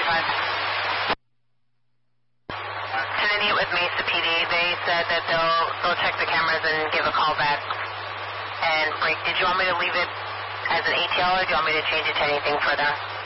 1098 with Mesa PD. They said that they'll check the cameras and give a call back. And break. Did you want me to leave it as an ATL or do you want me to change it to anything further?